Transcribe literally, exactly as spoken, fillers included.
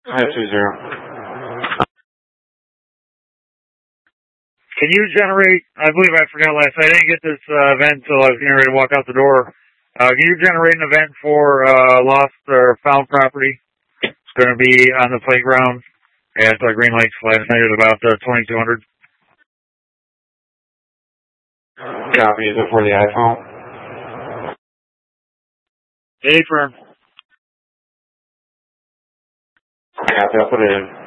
five two zero. Can you generate, I believe I forgot last night, I didn't get this uh, event until I was getting ready to walk out the door. Uh, can you generate an event for uh, lost or found property? It's going to be on the playground at uh, Green Lakes last night at about uh, twenty-two hundred. Copy. Is it for the iPhone? Hey, firm. Copy. I'll put it in.